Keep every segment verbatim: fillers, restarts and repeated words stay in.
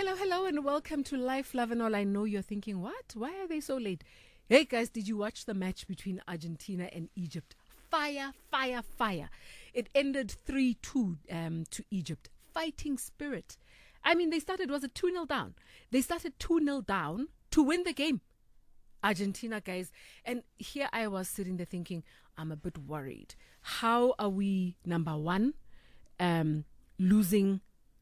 Hello, hello, and welcome to Life, Love and All. I know you're thinking, what? Why are they so late? Hey, guys, did you watch the match between Argentina and Egypt? Fire, fire, fire. It ended three two um, to Egypt. Fighting spirit. I mean, they started, was it two nil down? They started two nil down to win the game. Argentina, guys. And here I was sitting there thinking, I'm a bit worried. How are we, number one, um, losing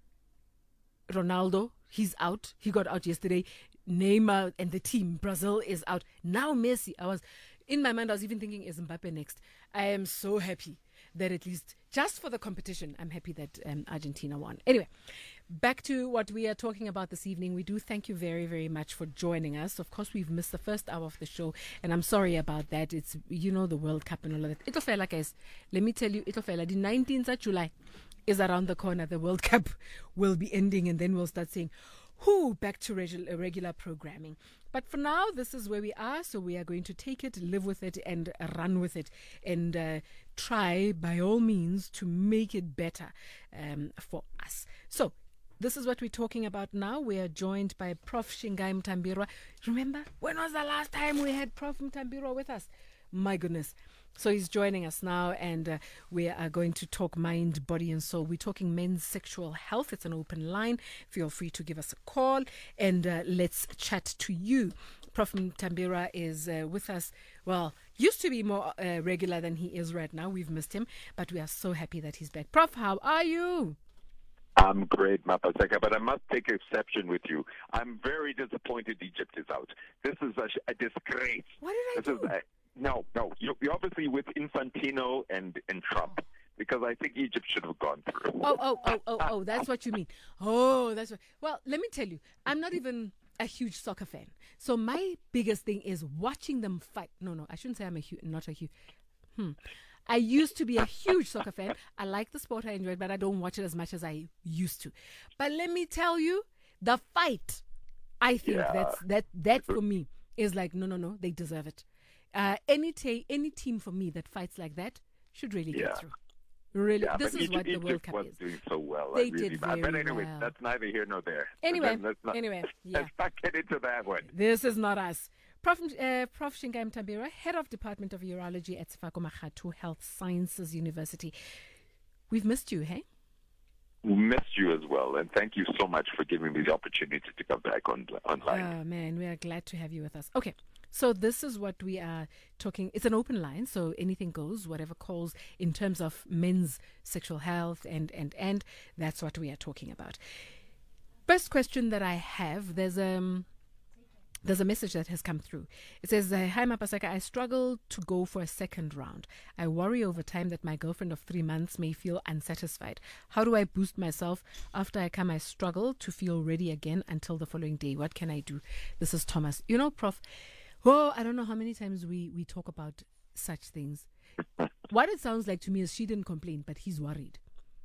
Ronaldo? He's out. He got out yesterday. Neymar and the team, Brazil, is out. Now Messi. I was, in my mind, I was even thinking, is Mbappe next? I am so happy that at least, just for the competition, I'm happy that um, Argentina won. Anyway, back to what we are talking about this evening. We do thank you very, very much for joining us. Of course, we've missed the first hour of the show, and I'm sorry about that. It's, you know, the World Cup and all of that. It'll feel like, guys, let me tell you, it'll feel like the nineteenth of July is around the corner. The World Cup will be ending, and then we'll start saying, whoo, back to regular, regular programming. But for now, this is where we are, so we are going to take it, live with it, and uh, run with it, and uh, try, by all means, to make it better um, for us. So, this is what we're talking about now. We are joined by Professor Shingai Mtambirwa. Remember, when was the last time we had Professor Mtambirwa with us? My goodness. So he's joining us now, and uh, we are going to talk mind, body, and soul. We're talking men's sexual health. It's an open line. Feel free to give us a call, and uh, let's chat to you. Professor Mtambirwa is uh, with us. Well, used to be more uh, regular than he is right now. We've missed him, but we are so happy that he's back. Prof, how are you? I'm great, Mapaseka, but I must take exception with you. I'm very disappointed Egypt is out. This is a, a disgrace. What did I this do? Is a, no, no. You're, you're obviously with Infantino and, and Trump, because I think Egypt should have gone through. Oh, oh, oh, oh, oh, that's what you mean. Oh, that's what. Well, let me tell you, I'm not even a huge soccer fan. So my biggest thing is watching them fight. No, no, I shouldn't say I'm a huge, not a huge. Hmm. I used to be a huge soccer fan. I like the sport, I enjoy it, but I don't watch it as much as I used to. But let me tell you, the fight, I think Yeah. that's that that for me is like, no, no, no, they deserve it. Uh, any, ta- any team for me that fights like that should really Yeah. get through. Really, Yeah, this but is Egypt, what the Egypt World Cup was is. doing so well. They I really, did But very anyway, well. that's neither here nor there. Anyway, Let's- let's not, anyway, yeah. Let's not get into that one. This is not us. Prof Uh, Professor Shingai Mtambirwa, Head of Department of Urology at Sefako Makgatho Health Sciences University. We've missed you, hey? We missed you as well, and thank you so much for giving me the opportunity to come back on online. Oh, man, we are glad to have you with us. Okay, so this is what we are talking. It's an open line, so anything goes, whatever calls in terms of men's sexual health, and, and, and that's what we are talking about. First question that I have, there's um. There's a message that has come through. It says, uh, hi, Mapaseka, I struggle to go for a second round. I worry over time that my girlfriend of three months may feel unsatisfied. How do I boost myself? After I come, I struggle to feel ready again until the following day. What can I do? This is Thomas. You know, Prof, oh, I don't know how many times we, we talk about such things. What it sounds like to me is she didn't complain, but he's worried.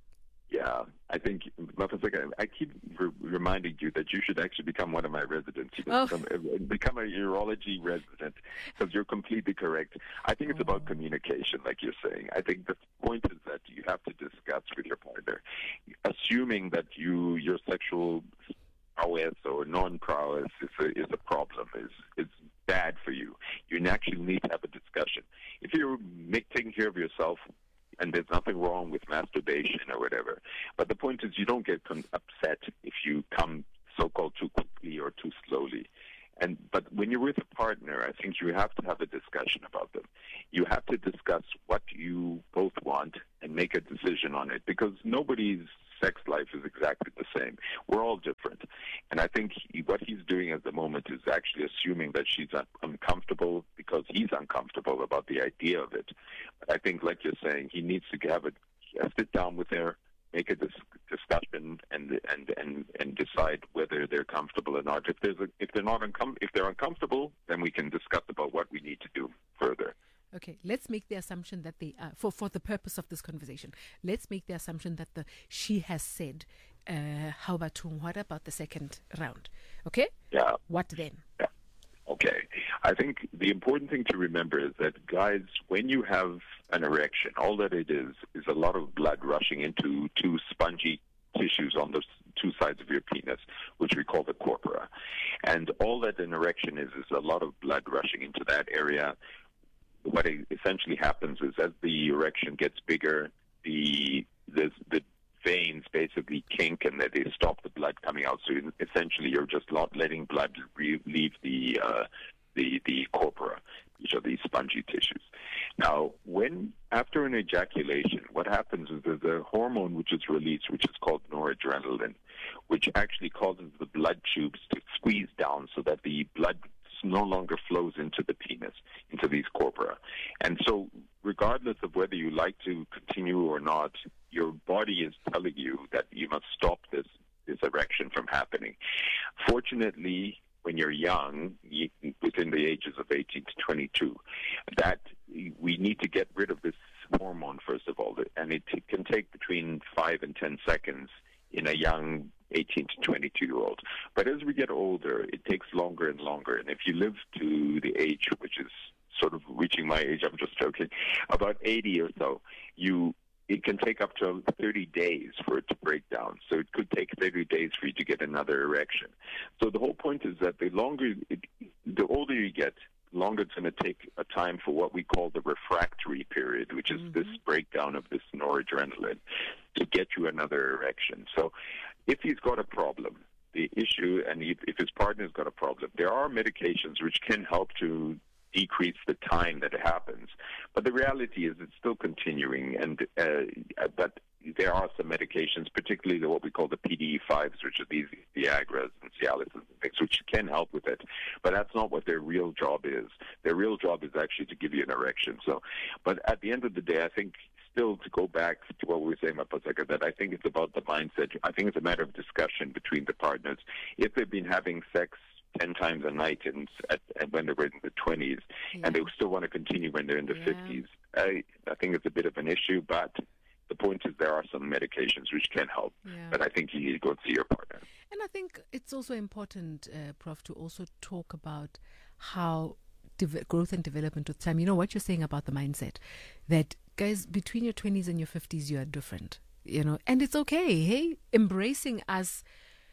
Yeah, I think, Mapaseka, I keep re- reminding you that you should actually become one of my residents. You know, Oh. become, uh, become a urology resident, because you're completely correct. I think it's Oh. about communication, like you're saying. I think the point is that you have to discuss with your partner, assuming that you your sexual prowess or non-prowess is a, is a problem, is is bad for you. You actually need to have a discussion. If you're taking care of yourself, and there's nothing wrong with masturbation or whatever. But the point is, you don't get con- upset if you come so-called too quickly or too slowly. And but when you're with a partner, I think you have to have a discussion about them. You have to discuss what you both want and make a decision on it, because nobody's sex life is exactly the same. We're all different. And I think he, what he's doing at the moment is actually assuming that she's un- uncomfortable because he's uncomfortable about the idea of it. But I think, like you're saying, he needs to have a, sit down with her, make a dis- discussion, and and and and decide whether they're comfortable or not. If there's a, if they're not uncom- if they're uncomfortable, then we can discuss about what we need to do further. Okay, let's make the assumption that they are, for, for the purpose of this conversation, let's make the assumption that the she has said, uh, how about, what about the second round? Okay? Yeah. What then? Yeah. Okay. I think the important thing to remember is that, guys, when you have an erection, all that it is is a lot of blood rushing into two spongy tissues on the two sides of your penis, which we call the corpora. And all that an erection is, is a lot of blood rushing into that area. What essentially happens is as the erection gets bigger, the the, the veins basically kink and that they stop the blood coming out. So essentially you're just not letting blood re- leave the, uh, the, the corpora, which are these spongy tissues. Now, when after an ejaculation, what happens is there's a hormone which is released, which is called noradrenaline, which actually causes the blood tubes to squeeze down so that the blood no longer flows into the penis, into these corpora. And so regardless of whether you like to continue or not, your body is telling you that you must stop this, this erection from happening. Fortunately, when you're young, within the ages of eighteen to twenty-two, that we need to get rid of this hormone, first of all, and it can take between five and ten seconds in a young eighteen to twenty-two-year-old. But as we get older, it takes longer and longer. And if you live to the age, which is sort of reaching my age, I'm just joking, about eighty or so, you it can take up to thirty days for it to break down. So it could take thirty days for you to get another erection. So the whole point is that the longer, it, the older you get, longer it's going to take a time for what we call the refractory period, which is mm-hmm. this breakdown of this noradrenaline, to get you another erection. So if he's got a problem, the issue, and if his partner's got a problem, there are medications which can help to decrease the time that it happens. But the reality is it's still continuing, and uh, but there are some medications, particularly the, what we call the P D E fives, which are these Viagras and Cialis and things, which can help with it. But that's not what their real job is. Their real job is actually to give you an erection. So, but at the end of the day, I think still to go back to what we were saying about Paseka, that I think it's about the mindset. I think it's a matter of discussion between the partners. If they've been having sex ten times a night and at, at when they were in the twenties, yeah. and they still want to continue when they're in the yeah. fifties, I, I think it's a bit of an issue, but the point is there are some medications which can help, yeah. but I think you need to go see your partner. And I think it's also important, uh, Prof, to also talk about how de- growth and development with time, you know what you're saying about the mindset, that guys, between your twenties and your fifties, you are different, you know, and it's okay, hey, embracing us.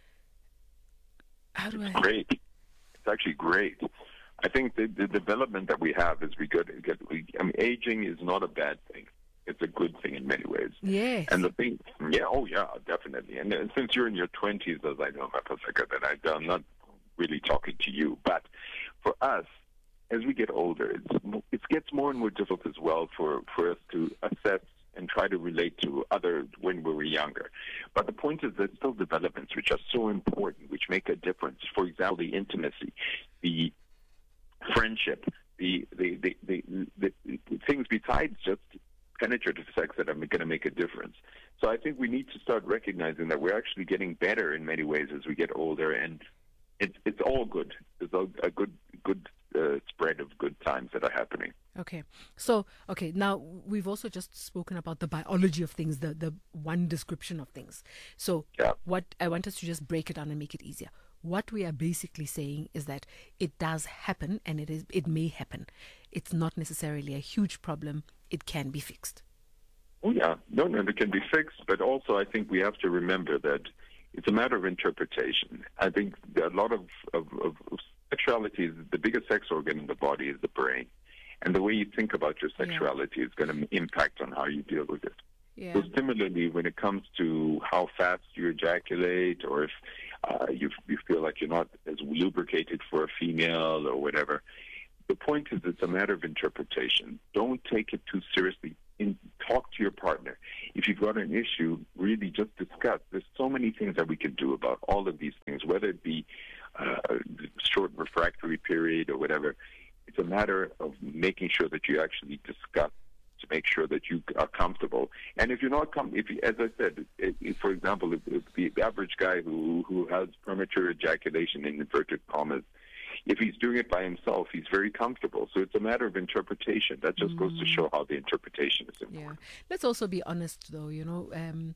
How do it's I... great. It's actually great. I think the, the development that we have is we get, get we, I mean, aging is not a bad thing. It's a good thing in many ways. Yes. And the thing, yeah, oh yeah, definitely. And, and since you're in your twenties, as I know, Paseka, that I, I'm not really talking to you, but for us, as we get older, it's, it gets more and more difficult as well for, for us to assess and try to relate to other when we were younger. But the point is there's still developments which are so important, which make a difference. For example, the intimacy, the friendship, the the the, the, the, the things besides just penetrative sex that are going to make a difference. So I think we need to start recognizing that we're actually getting better in many ways as we get older, and it's it's all good. There's a, a good good uh, spread of good times that are happening. Okay. So, okay, now we've also just spoken about the biology of things, the, the one description of things. So yeah. what I want us to just break it down and make it easier. What we are basically saying is that it does happen, and it is it may happen. It's not necessarily a huge problem. It can be fixed. Oh, yeah. No, no, it can be fixed. But also I think we have to remember that it's a matter of interpretation. I think a lot of, of, of sexuality is the biggest sex organ in the body is the brain. And the way you think about your sexuality yeah. is going to impact on how you deal with it. Yeah. So similarly, when it comes to how fast you ejaculate, or if uh, you, you feel like you're not as lubricated for a female or whatever, the point is it's a matter of interpretation. Don't take it too seriously. In, talk to your partner. If you've got an issue, really just discuss. There's so many things that we can do about all of these things, whether it be uh, a short refractory period or whatever. It's a matter of making sure that you actually discuss to make sure that you are comfortable. And if you're not com- if you, as I said, if, if, for example, if, if the average guy who, who has premature ejaculation in inverted commas, if he's doing it by himself, he's very comfortable. So it's a matter of interpretation. That just mm. goes to show how the interpretation is important. Yeah. Let's also be honest, though, you know, um,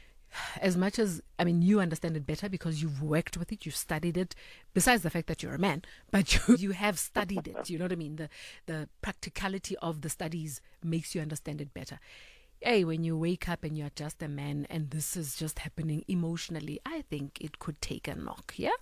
as much as, I mean, you understand it better because you've worked with it, you've studied it, besides the fact that you're a man, but you, you have studied it, you know what I mean? The, the practicality of the studies makes you understand it better. hey, when you wake up and you're just a man and this is just happening emotionally, I think it could take a knock, yeah?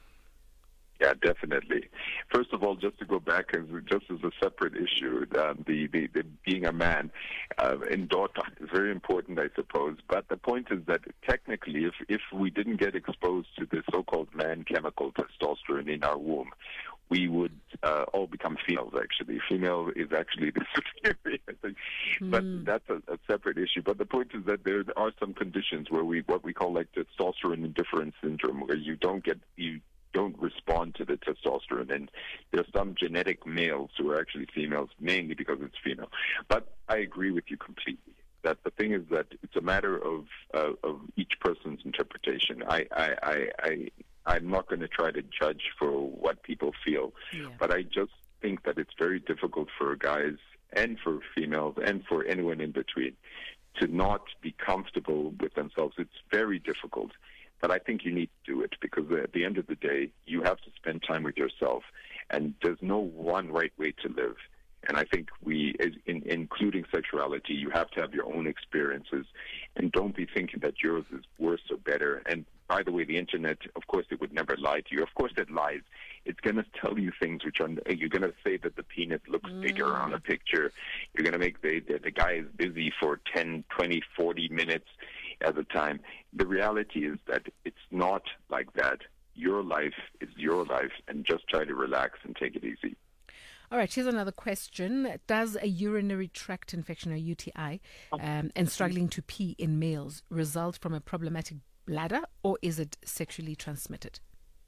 Yeah, definitely. First of all, just to go back, as just as a separate issue, um, the, the, the being a man uh, in daughter is very important, I suppose. But the point is that technically, if if we didn't get exposed to the so-called man chemical testosterone in our womb, we would uh, all become females, actually. Female is actually the superior, I think. Mm. But that's a, a separate issue. But the point is that there are some conditions where we, what we call like testosterone indifference syndrome, where you don't get, you don't respond to the testosterone. And there's some genetic males who are actually females, mainly because it's female. But I agree with you completely. That the thing is that it's a matter of uh, of each person's interpretation. I, I, I, I I'm not going to try to judge for what people feel, yeah. But I just think that it's very difficult for guys and for females and for anyone in between to not be comfortable with themselves. It's very difficult, but I think you need to do it because at the end of the day, you have to spend time with yourself, and there's no one right way to live. And I think we, in, including sexuality, you have to have your own experiences, and don't be thinking that yours is worse or better. And by the way, the internet, of course, it would never lie to you. Of course, it lies. It's going to tell you things which are, you're going to say that the penis looks mm. bigger on a picture. You're going to make the, the, the guy is busy for ten, twenty, forty minutes at a time. The reality is that it's not like that. Your life is your life, and just try to relax and take it easy. All right, here's another question. Does a urinary tract infection, or U T I, um, and struggling to pee in males result from a problematic bladder, or is it sexually transmitted?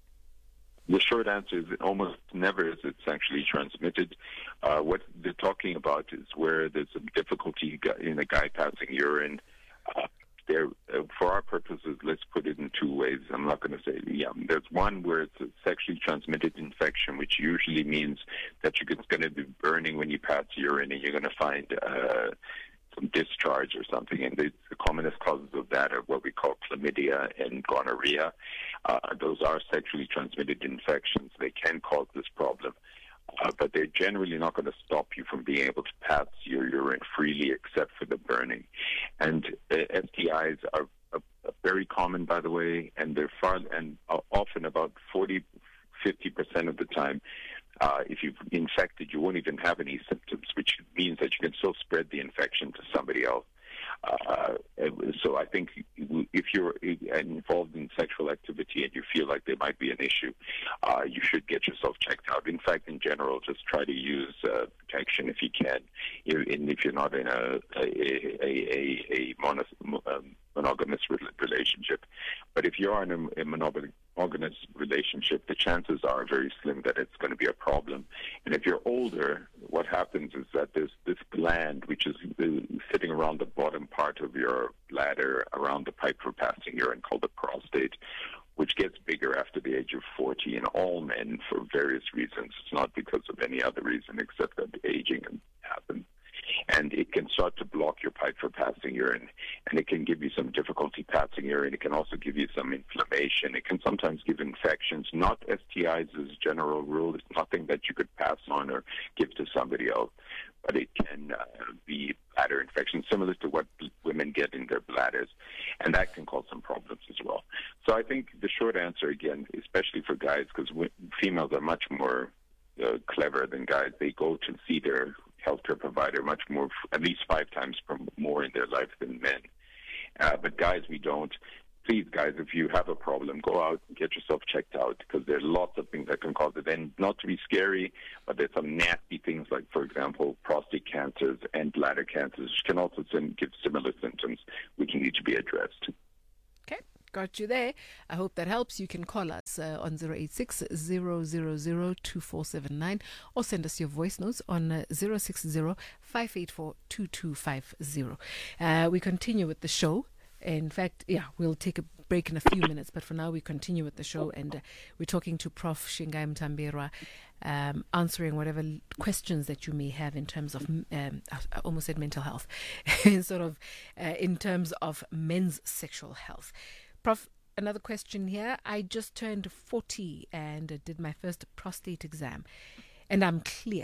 The short answer is it almost never is it sexually transmitted. Uh, what they're talking about is where there's some difficulty in a guy passing urine. Uh, There, uh, for our purposes, let's put it in two ways. I'm not going to say, yeah, there's one where it's a sexually transmitted infection, which usually means that you're going to be burning when you pass urine, and you're going to find uh, some discharge or something. And the, the commonest causes of that are what we call chlamydia and gonorrhea. Uh, those are sexually transmitted infections. They can cause this problem. Uh, but they're generally not going to stop you from being able to pass your urine freely, except for the burning. And uh, S T Is are, are, are very common, by the way, and they're far and uh, often about forty, fifty percent of the time. Uh, if you've infected, you won't even have any symptoms, which means that you can still spread the infection to somebody else. Uh, so I think if you're involved in sexual activity and you feel like there might be an issue, uh, you should get yourself checked out. In fact, in general, just try to use uh, protection if you can, and if you're not in a a, a, a, a monos, um, monogamous relationship. But if you are in a, a monogamous relationship, the chances are very slim that it's going to be a problem. And if you're older, what happens is that there's this gland which is sitting around the bottom part of your bladder, around the pipe for passing urine, called the prostate, which gets bigger after the age of forty in all men for various reasons. It's not because of any other reason except that aging happens. And it can start to block your pipe for passing urine, and it can give you some difficulty passing urine. It can also give you some inflammation. It can sometimes give infections, not S T Is as a general rule. It's nothing that you could pass on or give to somebody else, but it can uh, be bladder infection, similar to what women get in their bladders, and that can cause some problems as well. So I think the short answer, again, especially for guys, because females are much more uh, clever than guys, they go to see their healthcare provider much more, at least five times more in their life than men. Uh, but guys, we don't. Please, guys, if you have a problem, go out and get yourself checked out, because there are lots of things that can cause it. And not to be scary, but there's some nasty things like, for example, prostate cancers and bladder cancers, which can also give similar symptoms, which need to be addressed. Okay. Got you there. I hope that helps. You can call us uh, on zero eight six, zero zero zero, two four seven nine or send us your voice notes on uh, zero six zero, five eight four, two two five zero. Uh, we continue with the show. In fact, yeah, we'll take a break in a few minutes, but for now we continue with the show, and uh, we're talking to Professor Shingai Mtambirwa, um, answering whatever questions that you may have in terms of, um, I almost said mental health, in sort of uh, in terms of men's sexual health. Prof, another question here. I just turned forty and did my first prostate exam, and I'm clear.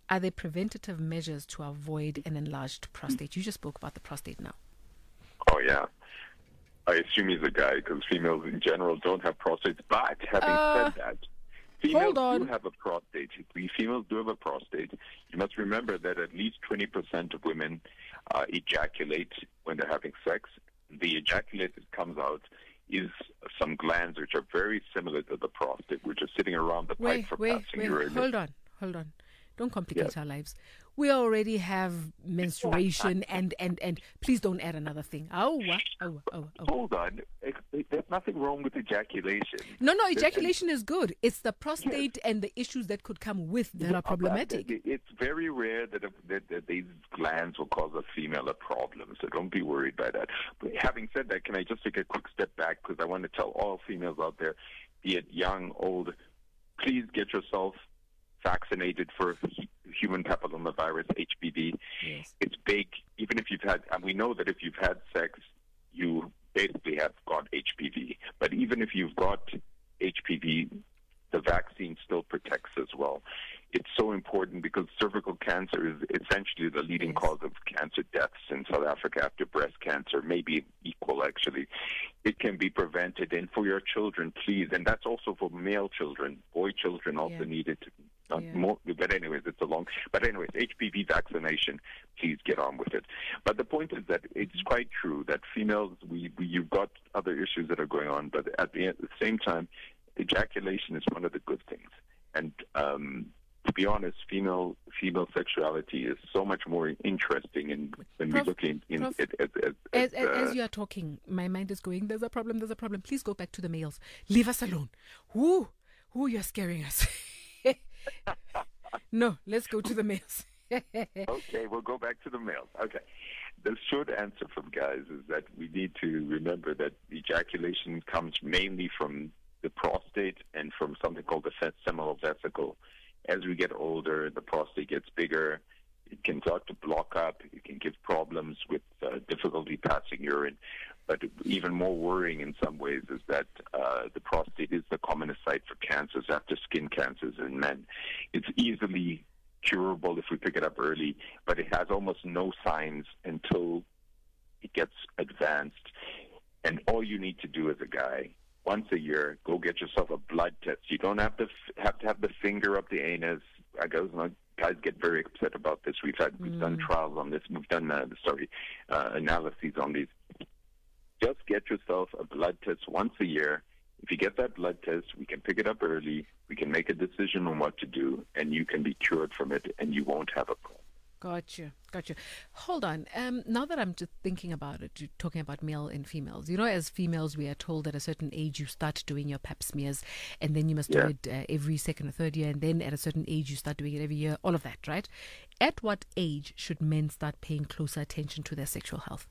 are there preventative measures to avoid an enlarged prostate? You just spoke about the prostate now. Oh, yeah. I assume he's a guy because females in general don't have prostates. But having Uh, said that, females hold on. do have a prostate. We females do have a prostate. You must remember that at least twenty percent of women uh, ejaculate when they're having sex. The ejaculate that comes out is some glands which are very similar to the prostate, which are sitting around the Wait, pipe for wait, passing wait. urine. Hold on, hold on. Don't complicate Yes. our lives. We already have menstruation, and, and, and please don't add another thing. Oh, oh, oh, oh. Hold on. It- it- There's nothing wrong with ejaculation. No, no, There's- ejaculation is good. It's the prostate and the issues that could come with that are problematic. It's very rare that, that, that these glands will cause a female a problem, so don't be worried by that. But having said that, can I just take a quick step back because I want to tell all females out there, be it young, old, please get yourself vaccinated for hu- human papillomavirus, H P V. Yes. It's big. Even if you've had, and we know that if you've had sex, you basically have got H P V. But even if you've got H P V, the vaccine still protects as well. It's so important because cervical cancer is essentially the leading Yes. cause of cancer deaths in South Africa after breast cancer, maybe equal actually. It can be prevented. And for your children, please, and that's also for male children. Boy children also Yeah. need it. Not Yeah. more, but anyways, it's a long. But anyways, H P V vaccination, please get on with it. But the point is that it's quite true that females, we, we you've got other issues that are going on, but at the, at the same time, ejaculation is one of the good things. And um, to be honest, female female sexuality is so much more interesting, and when Prof, we look in, in Prof, at, at, at, As, at, as, uh, as you are talking, my mind is going, there's a problem, there's a problem. Please go back to the males. Leave us alone. Who? Who you're scaring us. No, let's go to the males. Okay, we'll go back to the males. Okay. The short answer from guys is that we need to remember that ejaculation comes mainly from the prostate and from something called the fe- seminal vesicle. As we get older, the prostate gets bigger. It can start to block up. It can give problems with uh, difficulty passing urine. But even more worrying in some ways is that uh, the prostate is the commonest site for cancers after skin cancers in men. It's easily curable if we pick it up early, but it has almost no signs until it gets advanced. And all you need to do as a guy, once a year, go get yourself a blood test. You don't have to f- have to have the finger up the anus. I guess not. Guys get very upset about this. We've had we've Mm. done trials on this. We've done uh, sorry uh, analyses on these. Just get yourself a blood test once a year. If you get that blood test, we can pick it up early. We can make a decision on what to do, and you can be cured from it, and you won't have a problem. Gotcha, gotcha. Hold on. Um, now that I'm just thinking about it, you're talking about male and females. You know, as females, we are told at a certain age you start doing your pap smears, and then you must Yeah. do it uh, every second or third year, and then at a certain age you start doing it every year. All of that, right? At what age should men start paying closer attention to their sexual health?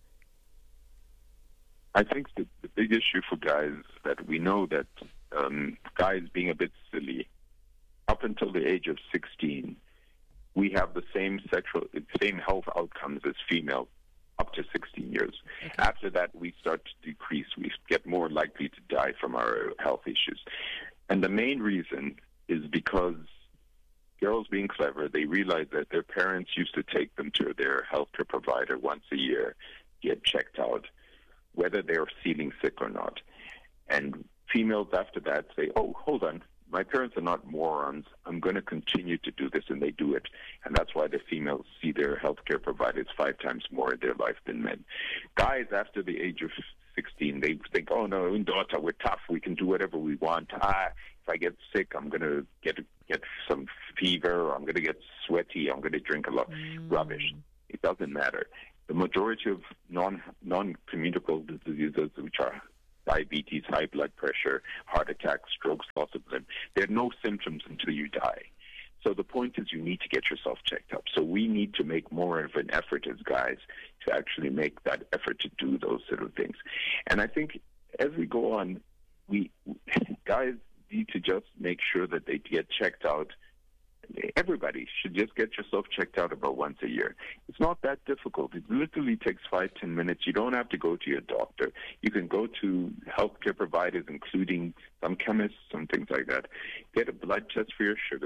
I think the, the big issue for guys is that we know that um, guys being a bit silly, up until the age of sixteen, we have the same sexual, same health outcomes as females up to sixteen years. Okay. After that, we start to decrease. We get more likely to die from our health issues. And the main reason is because girls being clever, they realize that their parents used to take them to their healthcare provider once a year, get checked out, whether they are feeling sick or not. And females after that say, oh, hold on, my parents are not morons. I'm going to continue to do this, and they do it. And that's why the females see their healthcare providers five times more in their life than men. Guys after the age of sixteen, they think, oh, no, in daughter, we're tough. We can do whatever we want. Ah, if I get sick, I'm going to get get some fever. I'm going to get sweaty. I'm going to drink a lot. Mm. Rubbish. It doesn't matter. The majority of non, non-communicable diseases, which are diabetes, high blood pressure, heart attack, strokes, loss of limb, there are no symptoms until you die. So the point is you need to get yourself checked up. So we need to make more of an effort as guys to actually make that effort to do those sort of things. And I think as we go on, we guys need to just make sure that they get checked out. Everybody should just get yourself checked out about once a year. It's not that difficult. It literally takes five, ten minutes. You don't have to go to your doctor. You can go to healthcare providers, including some chemists, some things like that. Get a blood test for your sugar.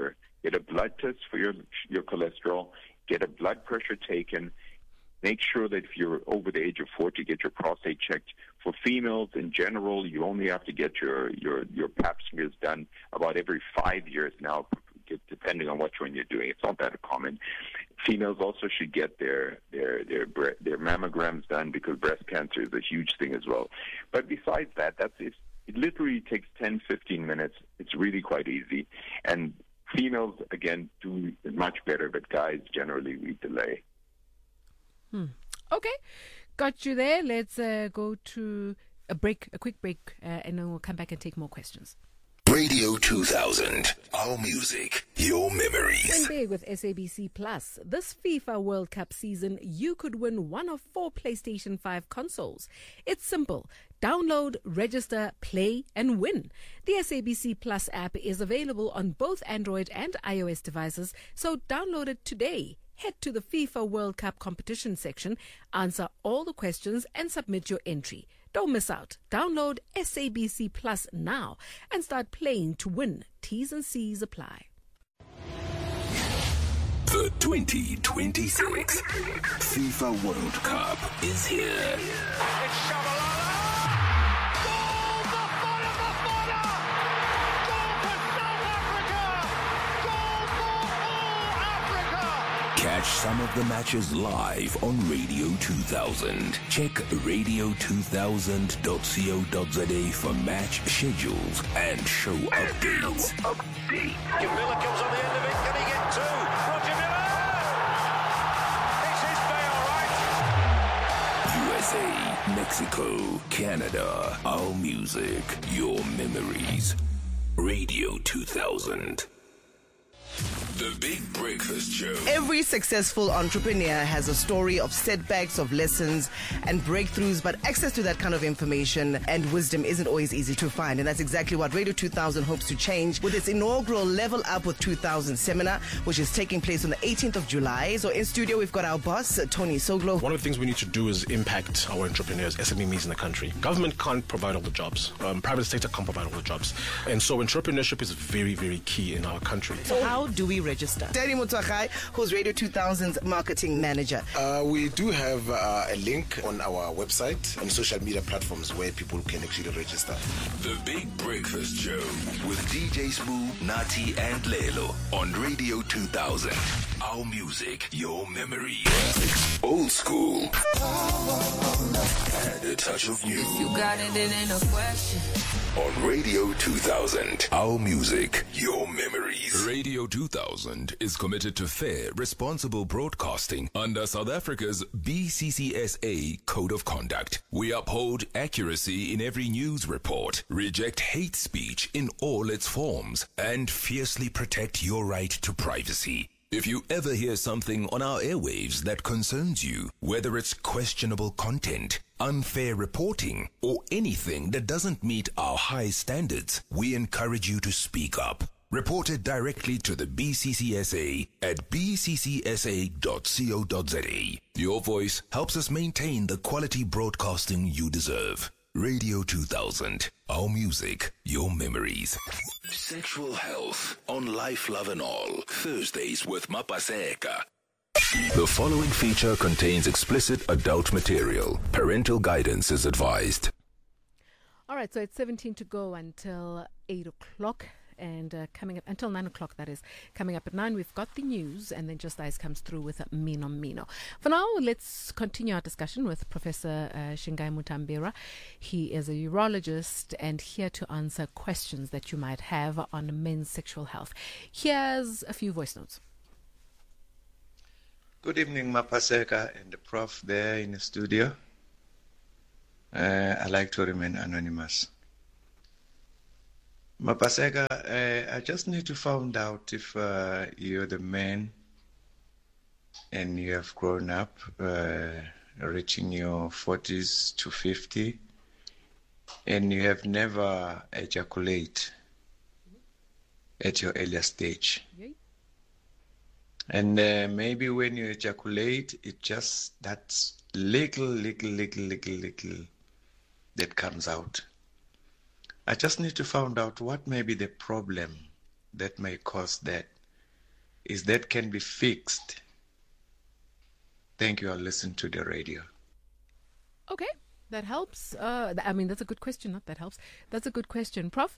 get a blood test for your your cholesterol, get a blood pressure taken. Make sure that if you're over the age of forty, get your prostate checked. For females in general, you only have to get your, your, your pap smears done about every five years now, depending on which one you're doing. It's not that common. Females also should get their their their their mammograms done because breast cancer is a huge thing as well. But besides that, that's it. It literally takes ten, fifteen minutes. It's really quite easy. And females, again, do much better, but guys, generally, we delay. Hmm. Okay, got you there. Let's uh, go to a break, a quick break, uh, and then we'll come back and take more questions. Radio two thousand, our music, your memories. Win big with S A B C Plus. This FIFA World Cup season, you could win one of four PlayStation five consoles. It's simple. Download, register, play, and win. The S A B C Plus app is available on both Android and iOS devices, so download it today. Head to the FIFA World Cup competition section, answer all the questions, and submit your entry. Don't miss out. Download S A B C Plus now and start playing to win. T's and C's apply. The twenty twenty-six FIFA World Cup is here. It's Shabalala! Goal for Bafana Bafana! Goal for South Africa! Goal for all Africa! Catch some of the matches live on Radio two thousand. Check radio two thousand dot co dot za for match schedules and show updates. Miller comes on the end of it. Can he get two? Roger Miller! It's his day, all right. U S A, Mexico, Canada, our music, your memories. Radio two thousand. The Big Breakfast Show. Every successful entrepreneur has a story of setbacks, of lessons and breakthroughs, but access to that kind of information and wisdom isn't always easy to find. And that's exactly what Radio two thousand hopes to change with its inaugural Level Up with two thousand seminar, which is taking place on the eighteenth of July. So in studio, we've got our boss, Tony Soglo. One of the things we need to do is impact our entrepreneurs, S M E Ms in the country. Government can't provide all the jobs. Um, private sector can't provide all the jobs. And so entrepreneurship is very, very key in our country. So how do we register? Danny Mutwakai, who's Radio two thousand's marketing manager. Uh, we do have uh, a link on our website and social media platforms where people can actually register. The Big Breakfast Show with D J Smooth, Nati, and Lelo on Radio two thousand. Our music, your memories. Old school and a touch of new. You got it, it ain't a question. On Radio two thousand, our music, your memories. Radio two thousand is committed to fair, responsible broadcasting under South Africa's B C C S A Code of Conduct. We uphold accuracy in every news report, reject hate speech in all its forms, and fiercely protect your right to privacy. If you ever hear something on our airwaves that concerns you, whether it's questionable content, unfair reporting, or anything that doesn't meet our high standards, we encourage you to speak up. Report it directly to the B C C S A at b c c s a dot co dot za. Your voice helps us maintain the quality broadcasting you deserve. Radio two thousand, our music, your memories. Sexual health on Life, Love and All, Thursdays with Mapaseka. The following feature contains explicit adult material. Parental guidance is advised. All right, so it's seventeen to go until eight o'clock. And uh, coming up until nine o'clock, that is. Coming up at nine, we've got the news, and then Just Ice comes through with Mino Mino. For now, let's continue our discussion with Professor uh, Shingai Mutambira. He is a urologist and here to answer questions that you might have on men's sexual health. Here's a few voice notes. Good evening, Mapaseka and the Prof there in the studio. Uh, I like to remain anonymous. Mapaseka, uh, I just need to find out if uh, you're the man and you have grown up, uh, reaching your forties to fifty, and you have never ejaculated at your earlier stage. Yay. And uh, maybe when you ejaculate, it just, that's little, little, little, little, little that comes out. I just need to find out what may be the problem that may cause that. is that can be fixed. Thank you. I'll listen to the radio. Okay, that helps. Uh, th- I mean, that's a good question. Not that helps. That's a good question. Prof?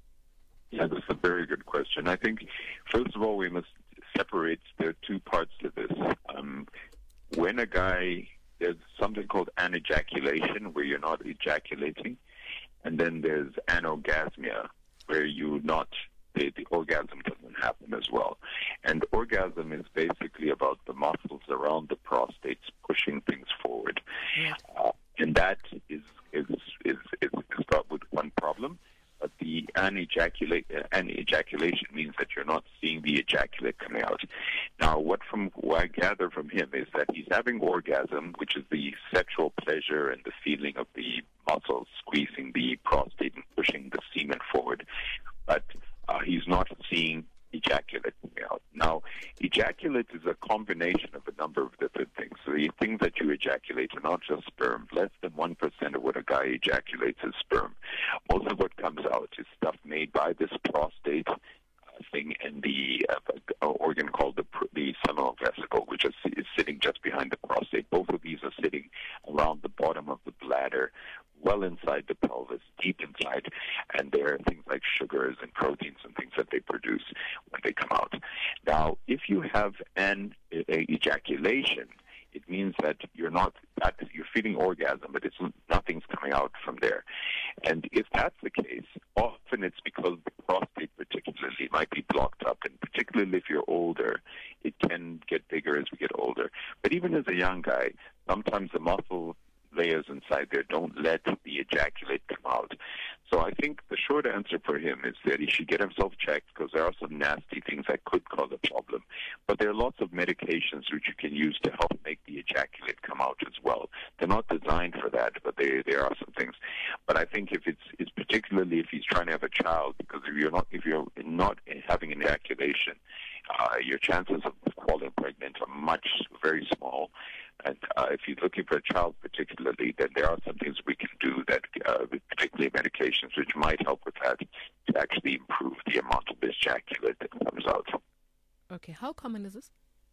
Yeah, that's a very good question. I think, first of all, we must separate. There are two parts to this. Um, when a guy, there's something called anejaculation, where you're not ejaculating, and then there's anorgasmia, where you not the, the orgasm doesn't happen as well. And orgasm is basically about the muscles around the prostate pushing things forward, yeah. uh, and that is is is is, is probably one problem. But the anejaculate, uh, anejaculation means that you're not seeing the ejaculate coming out. Now, what from what I gather from him is that he's having orgasm, which is the sexual pleasure and the feeling of the muscles squeezing the prostate and pushing the semen forward. But uh, he's not seeing ejaculate coming out. Now, ejaculate is a combination of a number of different things. So the things that you ejaculate are not just sperm. Less than one percent of what a guy ejaculates is sperm. Most of what comes out is stuff made by this prostate uh, thing and the uh, organ called the, the seminal vesicle, which is, is sitting just behind the prostate. Both of these are sitting around the bottom of the bladder, well inside the pelvis, deep inside, and there are things like sugars and proteins and things that they produce when they come out. Now, if you have an a, ejaculation, it means that you're not that you're feeling orgasm, but it's nothing's coming out from there. And if that's the case, often it's because the prostate particularly might be blocked up, and particularly if you're older, it can get bigger as we get older. But even as a young guy, sometimes the muscle layers inside there don't let the ejaculate come out. So I think the short answer for him is that he should get himself checked, because there are some nasty things that could cause a problem. But there are lots of medications which you can use to help make the ejaculate come out as well. They're not designed for that, but they, there are some things. But I think if it's, it's particularly if he's trying to have a child, because if you're not if you're not having an ejaculation, uh, your chances of falling pregnant are much very small. And uh, if you're looking for a child particularly, then there are some things we can do that, uh, particularly medications, which might help with that to actually improve the amount of ejaculate that comes out. Okay, how common is this?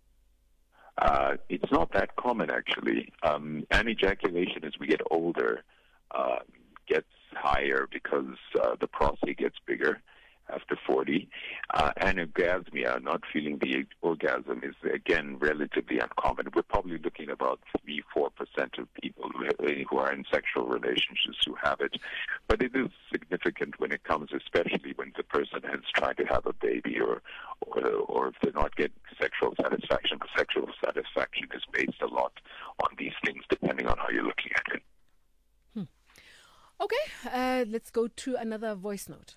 Uh, it's not that common, actually. Um, anejaculation as we get older uh, gets higher because uh, the prostate gets bigger after forty. Uh, anorgasmia, not feeling the orgasm, is again relatively uncommon. We're probably looking about three to four percent of people who, who are in sexual relationships who have it. But it is significant when it comes, especially when the person has tried to have a baby, or, or, or if they're not getting sexual satisfaction. Because sexual satisfaction is based a lot on these things, depending on how you're looking at it. Hmm. Okay, uh, let's go to another voice note.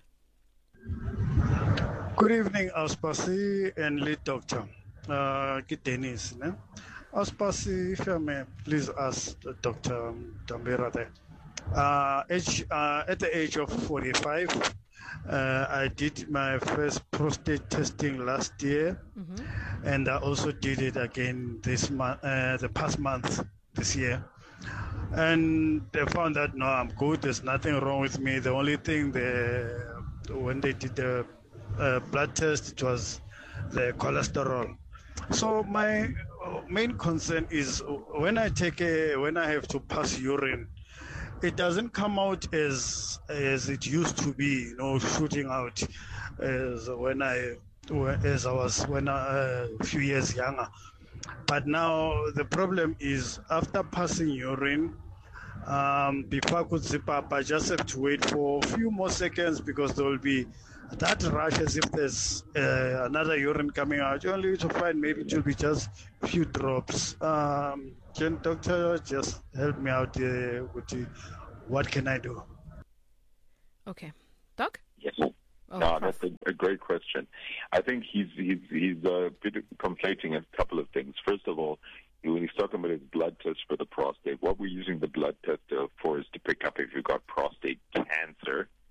Good evening, Auspasi and lead doctor. Uh, Dennis. Ne? Auspasi, if I may please ask Doctor Tambira there. Uh, age, uh, at the age of forty-five, uh, I did my first prostate testing last year, mm-hmm. and I also did it again this month, uh, the past month, this year. And they found that, no, I'm good, there's nothing wrong with me. The only thing, they, when they did the uh, blood test, it was the cholesterol. So my main concern is when I take a, when I have to pass urine, it doesn't come out as as it used to be, you know, shooting out as when I as I was when I, a few years younger. But now the problem is after passing urine, um, before I could zip up, I just have to wait for a few more seconds because there will be that rush as if there's uh, another urine coming out, only to find maybe it will be just a few drops. Um, can doctor just help me out uh, with the, what can I do? Okay. Doc? Yes. Oh, no, that's a, a great question. I think he's he's he's a bit conflating a couple of things. First of all, when he's talking about his blood test for the prostate, what we're using the blood test for is to pick up if you've got prostate cancer,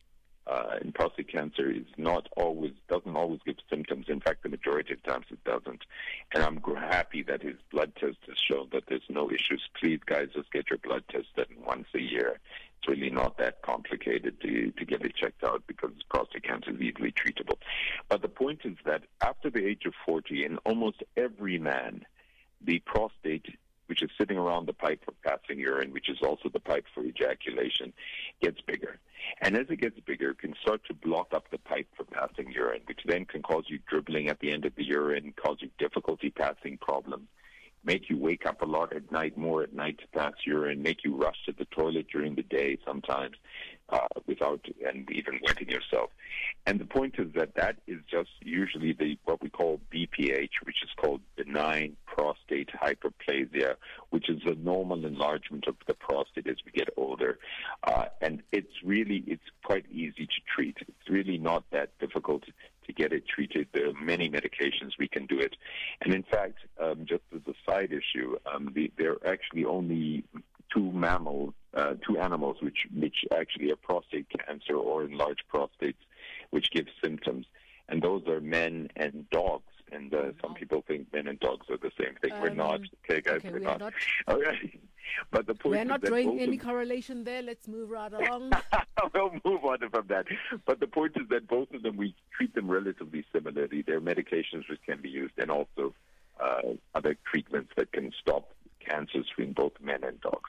uh, in prostate cancer is not always, doesn't always give symptoms. In fact, the majority of times it doesn't. And I'm gr- happy that his blood test has shown that there's no issues. Please, guys, just get your blood test done once a year. It's really not that complicated to, to get it checked out because prostate cancer is easily treatable. But the point is that after the age of forty, in almost every man, the prostate, which is sitting around the pipe for passing urine, which is also the pipe for ejaculation, gets bigger. And as it gets bigger, it can start to block up the pipe for passing urine, which then can cause you dribbling at the end of the urine, cause you difficulty passing problems, make you wake up a lot at night, more at night to pass urine, make you rush to the toilet during the day sometimes uh, without and even wetting yourself. And the point is that that is just usually the what we call B P H, which is called benign prostate hyperplasia, which is a normal enlargement of the prostate as we get older. Uh, and it's really, it's quite easy to treat. It's really not that difficult to get it treated. There are many medications we can do it. And in fact, um, just as a side issue, um, the, there are actually only two mammals, uh, two animals which, which actually have prostate cancer or enlarged prostates, which give symptoms. And those are men and dogs. And uh, some people think men and dogs are the same thing. Um, we're not. Okay, guys, okay, we're, we're not. not. Okay. But the point we're is not that drawing any of, correlation there. Let's move right along. We'll move on from that. But the point is that both of them, we treat them relatively similarly. There are medications which can be used and also uh, other treatments that can stop cancers between both men and dogs.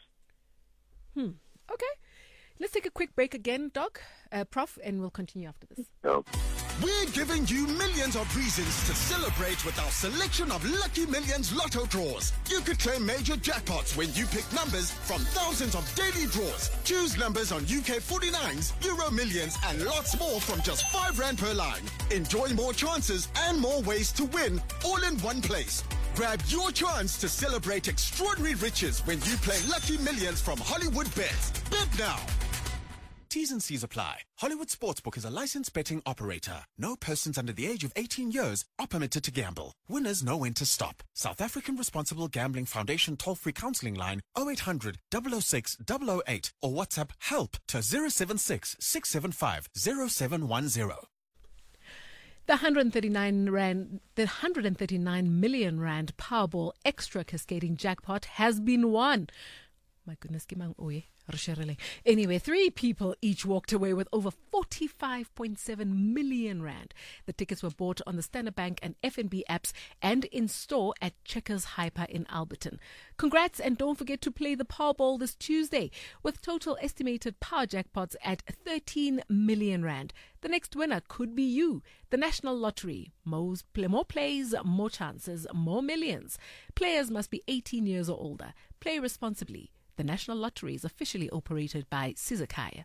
Hmm. Okay. Let's take a quick break again, Doc, uh, Prof, and we'll continue after this. No. We're giving you millions of reasons to celebrate with our selection of Lucky Millions Lotto draws. You could claim major jackpots when you pick numbers from thousands of daily draws. Choose numbers on U K forty-nines, Euro Millions, and lots more from just five rand per line. Enjoy more chances and more ways to win, all in one place. Grab your chance to celebrate extraordinary riches when you play Lucky Millions from Hollywood Bets. Bet now. T's and C's apply. Hollywood Sportsbook is a licensed betting operator. No persons under the age of eighteen years are permitted to gamble. Winners know when to stop. South African Responsible Gambling Foundation toll-free counseling line oh eight hundred, double oh six, double oh eight or WhatsApp HELP to zero seven six, six seven five, zero seven one zero. The one hundred thirty-nine rand, the one hundred thirty-nine million rand Powerball extra cascading jackpot has been won. My goodness, Kimang Oye. Anyway, three people each walked away with over forty-five point seven million rand. The tickets were bought on the Standard Bank and F N B apps and in store at Checkers Hyper in Alberton. Congrats, and don't forget to play the Powerball this Tuesday with total estimated power jackpots at thirteen million rand. The next winner could be you. The National Lottery. More, more plays, more chances, more millions. Players must be eighteen years or older. Play responsibly. The National Lottery is officially operated by Sizakaya.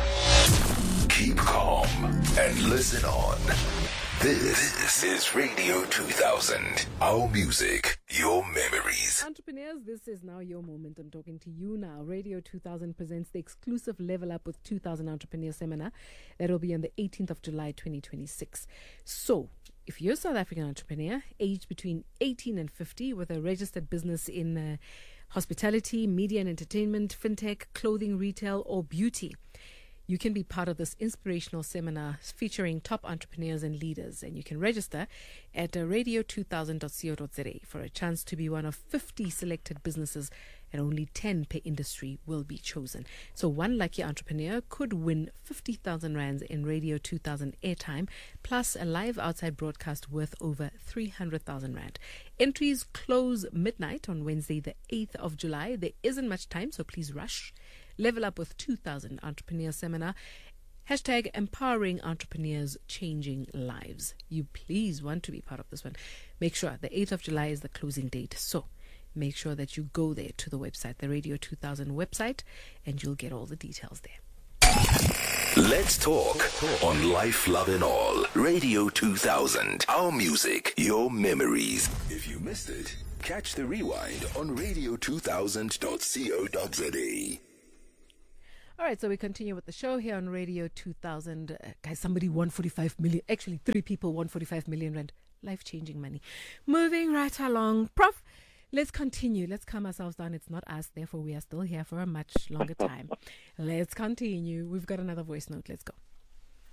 Keep calm and listen on. This is Radio two thousand. Our music, your memories. Entrepreneurs, this is now your moment. I'm talking to you now. Radio two thousand presents the exclusive Level Up with two thousand Entrepreneur Seminar that will be on the eighteenth of July twenty twenty-six. So, if you're a South African entrepreneur, aged between eighteen and fifty, with a registered business in uh, hospitality, media and entertainment, fintech, clothing, retail, or beauty, you can be part of this inspirational seminar featuring top entrepreneurs and leaders. And you can register at uh, radio two thousand dot co dot za for a chance to be one of fifty selected businesses, and only ten per industry will be chosen. So one lucky entrepreneur could win fifty thousand rands in Radio two thousand airtime, plus a live outside broadcast worth over three hundred thousand rand. Entries close midnight on Wednesday, the eighth of July. There isn't much time, so please rush. Level Up with two thousand Entrepreneur Seminar. Hashtag empowering entrepreneurs, changing lives. You please want to be part of this one. Make sure the eighth of July is the closing date. So make sure that you go there to the website, the Radio two thousand website, and you'll get all the details there. Let's talk on Life, Love and All. Radio two thousand. Our music, your memories. If you missed it, catch the rewind on radio two thousand dot co dot za. All right, so we continue with the show here on Radio two thousand. Uh, guys, somebody won forty-five million. Actually, three people won forty-five million rand. Life-changing money. Moving right along. Prof, let's continue. Let's calm ourselves down. It's not us. Therefore, we are still here for a much longer time. Let's continue. We've got another voice note. Let's go.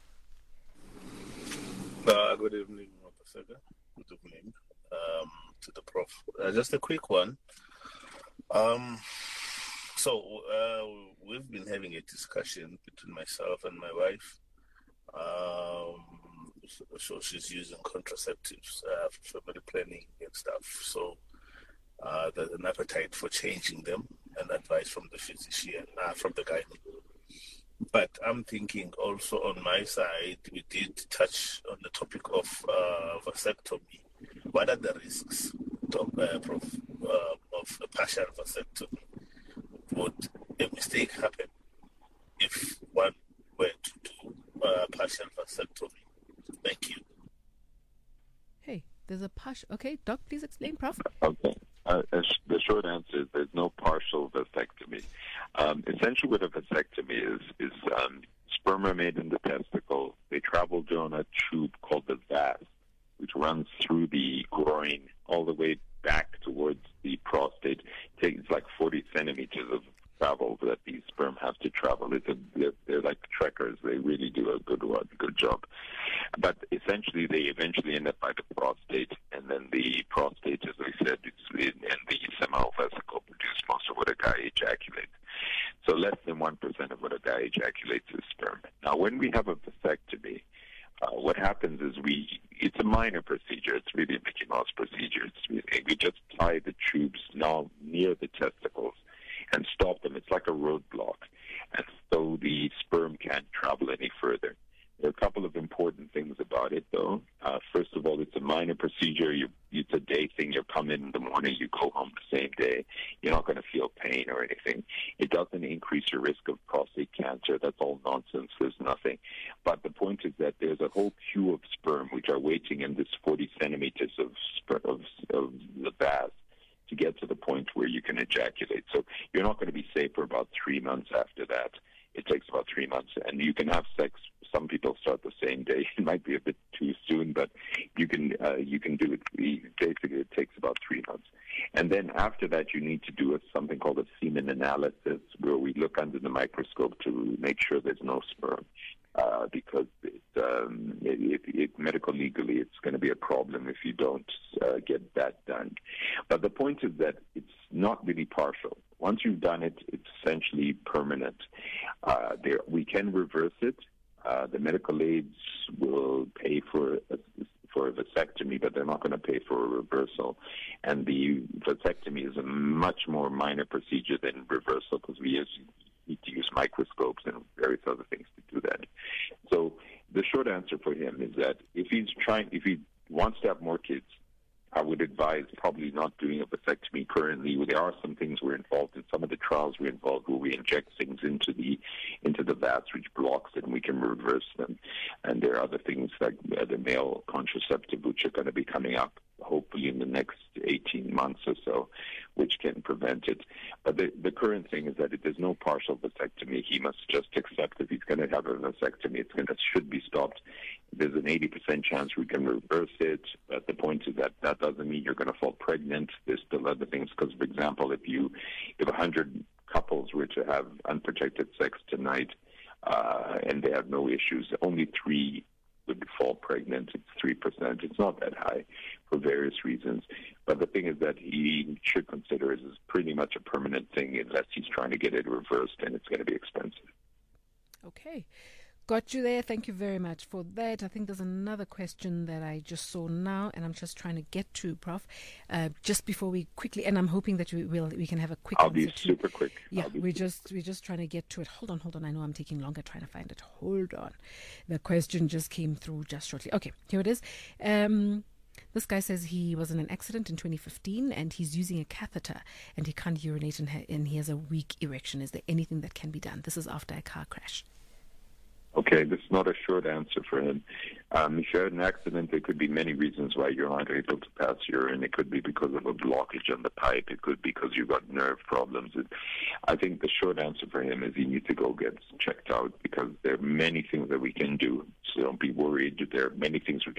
good evening, Mopasega. Good evening um, to the Prof. Uh, just a quick one. Um, so uh, we've been having a discussion between myself and my wife. Um, so she's using contraceptives uh, for family planning and stuff. So uh, there's an appetite for changing them and advice from the physician, uh, from the guy. But I'm thinking also on my side, we did touch on the topic of uh, vasectomy. What are the risks of, uh, of, uh, of a partial vasectomy? Would a mistake happen if one were to do uh, partial vasectomy? Thank you. Hey, there's a partial. Okay, Doc, please explain, Prof. Okay. Uh, the short answer is there's no partial vasectomy. Um, essentially, what a vasectomy is is um, sperm are made in the testicle. They travel down a tube called the vas, which runs through the groin all the way back towards the prostate. It takes like forty centimeters of travel that these sperm have to travel. It's a, they're, they're like trekkers. They really do a good one, good job. But essentially, they eventually end up by the prostate, and then the prostate, as I said, it's in, and the seminal vesicle produce most of what a guy ejaculates. So less than one percent of what a guy ejaculates is sperm. Now, when we have a vasectomy, uh, what happens is we, it's a minor procedure. It's really a Mickey Mouse procedure. It's, we just tie the tubes now near the testicles and stop them. It's like a roadblock. And so the sperm can't travel any further. There are a couple of important things about it, though. Uh, first of all, it's a minor procedure. You, it's a day thing. You come in in the morning, you go home the same day. You're not going to feel pain or anything. It doesn't increase your risk of prostate cancer. That's all nonsense. There's nothing. But the point is that there's a whole queue of sperm which are waiting in this forty centimeters of, sper- of, of the vas to get to the point where you can ejaculate. So you're not going to be safe for about three months after that. It takes about three months, and you can have sex. Some people start the same day. It might be a bit too soon, but you can uh, you can do it. Basically, it takes about three months, and then after that, you need to do a, something called a semen analysis, where we look under the microscope to make sure there's no sperm, uh, because it, um, it, it, it, medical legally, it's going to be a problem if you don't uh, get that done. But the point is that it's not really partial. Once you've done it, it's essentially permanent. Uh, there, we can reverse it. Uh, the medical aids will pay for a, for a vasectomy, but they're not going to pay for a reversal. And the vasectomy is a much more minor procedure than reversal because we use, need to use microscopes and various other things to do that. So the short answer for him is that if he's trying, if he wants to have more kids, I would advise probably not doing a vasectomy currently. There are some things we're involved in. Some of the trials we're involved where we inject things into the into the vas which blocks it, and we can reverse them. And there are other things like uh, the male contraceptive which are going to be coming up hopefully in the next eighteen months or so, which can prevent it. But the, the current thing is that if there's no partial vasectomy, he must just accept if he's going to have a vasectomy, it's going to should be stopped. There's an eighty percent chance we can reverse it, but the point is that that doesn't mean you're going to fall pregnant. There's still other things, because, for example, if you if one hundred couples were to have unprotected sex tonight uh, and they have no issues, only three would fall pregnant. It's three percent. It's not that high for various reasons. But the thing is that he should consider it as pretty much a permanent thing unless he's trying to get it reversed, and it's going to be expensive. Okay. Got you there. Thank you very much for that. I think there's another question that I just saw now, and I'm just trying to get to, Prof. Uh, just before we quickly, and I'm hoping that we will, we can have a quick. I'll be super quick. Yeah, we're just we're just trying to get to it. Hold on, hold on. I know I'm taking longer trying to find it. Hold on. The question just came through just shortly. Okay, here it is. Um, This guy says he was in an accident in twenty fifteen and he's using a catheter and he can't urinate and, ha- and he has a weak erection. Is there anything that can be done? This is after a car crash. Okay, this is not a short answer for him. Um, if you had an accident, there could be many reasons why you're not able to pass urine. It could be because of a blockage on the pipe. It could be because you've got nerve problems. It, I think the short answer for him is he needs to go get checked out, because there are many things that we can do. So don't be worried. There are many things we